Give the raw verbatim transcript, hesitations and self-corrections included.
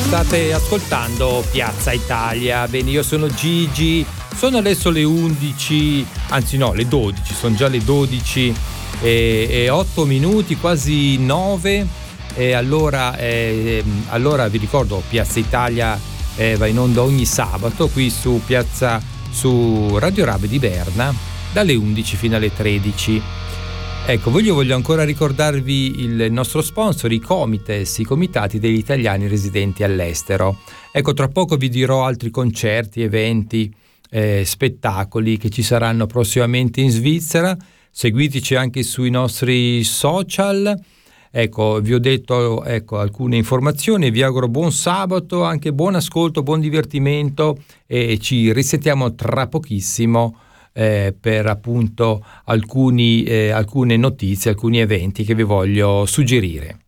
State ascoltando Piazza Italia. Bene, io sono Gigi, sono adesso le undici, anzi no, le dodici, sono già le dodici e, e otto minuti, quasi nove. E allora, eh, allora vi ricordo, Piazza Italia eh, va in onda ogni sabato qui su Piazza, su Radio Rave di Berna, dalle undici fino alle tredici. Ecco, voglio, voglio ancora ricordarvi il nostro sponsor, i Comites, i comitati degli italiani residenti all'estero. Ecco, tra poco vi dirò altri concerti, eventi, eh, spettacoli che ci saranno prossimamente in Svizzera. Seguiteci anche sui nostri social. Ecco, vi ho detto ecco, alcune informazioni, vi auguro buon sabato, anche buon ascolto, buon divertimento e ci risentiamo tra pochissimo Eh, per appunto alcuni, eh, alcune notizie, alcuni eventi che vi voglio suggerire.